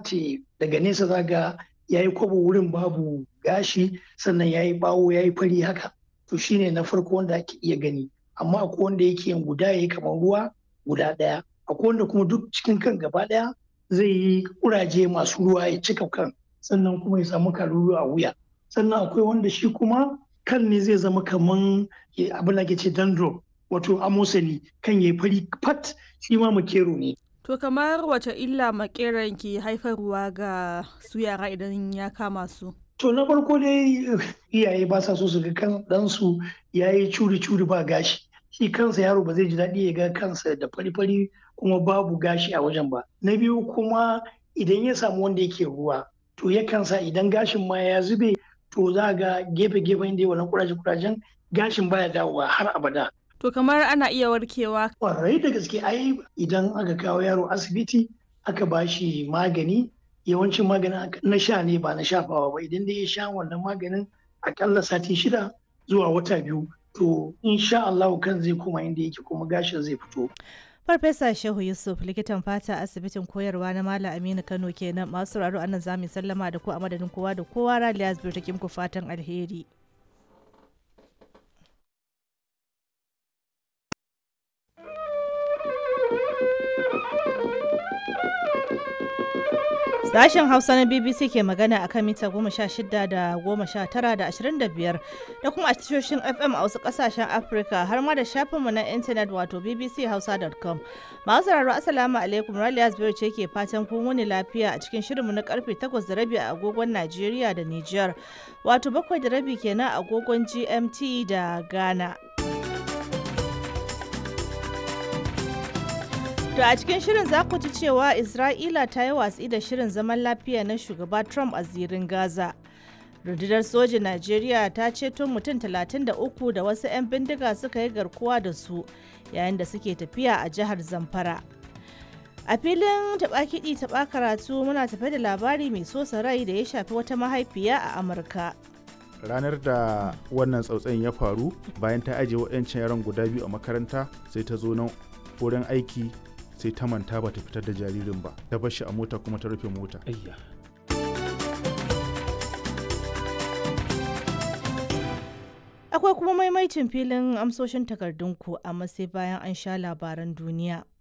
fate daga nesa zaga yayi kwabo wurin babu gashi sannan yayi bawo yayi fari haka to shine na farko wanda ake iya gani amma akwai wanda yake yin guda yayi kamar ruwa guda ɗaya akwai wanda kuma duk cikin kan gaba ɗaya zai yi kuraje masu ruwa ya cika kan sannan kuma ya samu kalulu a wuya sannan akwai wanda shi kuma kan ne zai zama kaman abin da ke ce dandruff wato amosani kan yayi fari fat shi ma makero ne. To kamar wace illa makeran ke haifarwa ga su yara idan ya kama su? To na farko dai iyaye ba sa so su ga kan ɗansu ya yi curi-curi ba gashi. Shi kansa yaro ba zai ji daɗi ya ga kansa da fari-fari kuma babu gashi a wajen ba. Na biyu kuma idan ya samu wanda yake ruwa to yakan sa idan gashin ma ya zube to za ga gefe-gefen da wannan kuraje-kurajen gashin baya dawowa har abada. To kamar ana iya warkewa. Kwarai da gaske ai idan aka kawo yaro asibiti aka ba shi magani yawancin maganin na sha ne ba na shafawa ba idan dai ya sha wannan maganin akalla sati 6 zuwa wata 2 to insha Allah kan zai koma inda yake kuma gashin zai fito. Farfesa Shehu Yusuf likitan fata asibitin koyarwa na Malam Aminu Kano kenan masu sauraro anan zamu sallama da ku a madadin kowa da kowa Raliya Zubir take muku fatan alheri. Sashen Hausa na BBC ke magana a kan mita 16 da 19 da 25 da kuma a tashoshin FM a wasu kasashen Afirka har ma da shafinmu na intanet wato bbchausa.com. Masu sauraro Assalamu alaikum Raliya Zubairu ce ke fatan kun wuni lafiya a cikin shirinmu na karfe 8:30 a agogon Najeriya da Nijar wato 7:30 kenan a agogon GMT da Ghana. To a cikin shirin za ku ji cewa Isra'ila ta yi watsi da shirin zaman lafiya na shugaba Trump a zirin Gaza. Rundunar sojin Najeriya ta ceto mutum 33 da wasu 'yan bindiga suka yi garkuwa da su yayin da suke tafiya a jihar Zamfara. A filin taɓa kiɗi taɓa karatu muna tafe da labari mai sosa rai da ya shafi wata mahaifiya a Amurka. Ranar da wannan tsautsayin ya faru bayan ta ajiye waɗancan yaran guda biyu a makaranta sai ta zo nan wurin aiki sai ta manta ba ta fitar da jaririn ba ta bar shi a mota kuma ta rufe mota. Akwai kuma maimaicin filin amsoshin takardunku amma sai bayan an sha labaran duniya.